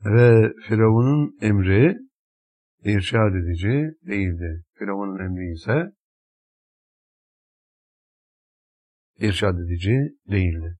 Ve Firavun'un emri irşad edici değildi. Firavun'un emri ise irşad edici değildi.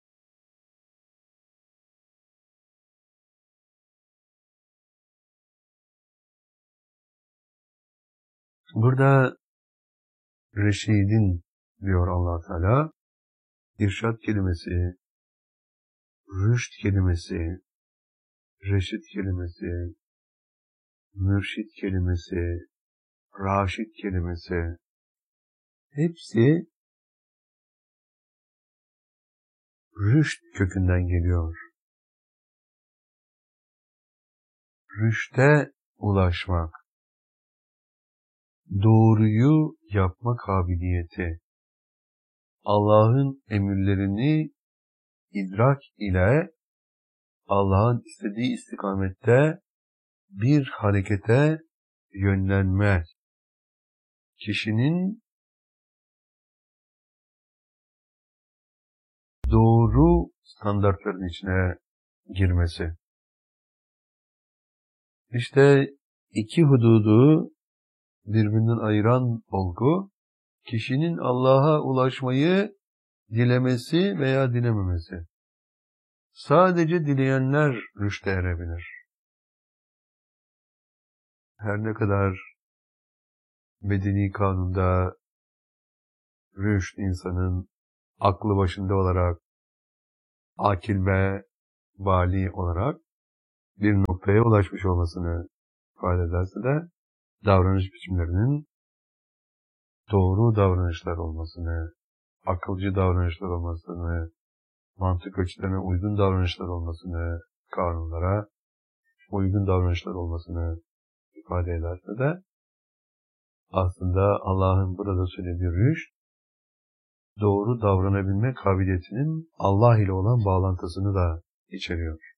Burada reşidin diyor Allah Teala, irşad kelimesi, rüşt kelimesi, reşit kelimesi, mürşit kelimesi, raşit kelimesi, hepsi rüşt kökünden geliyor. Rüşte ulaşmak, doğruyu yapma kabiliyeti, Allah'ın emirlerini idrak ile Allah'ın istediği istikamette bir harekete yönlenme, kişinin doğru standartların içine girmesi. İşte iki hududu birbirinden ayıran olgu, kişinin Allah'a ulaşmayı dilemesi veya dilememesi. Sadece dileyenler rüşte erebilir. Her ne kadar medeni kanunda rüşt insanın aklı başında olarak, akil ve bali olarak bir noktaya ulaşmış olmasını ifade ederse de davranış biçimlerinin doğru davranışlar olmasını, akılcı davranışlar olmasını, mantık ölçülerine uygun davranışlar olmasını, kanunlara uygun davranışlar olmasını ifade ederse de aslında Allah'ın burada söylediği rüşt, doğru davranabilme kabiliyetinin Allah ile olan bağlantısını da içeriyor.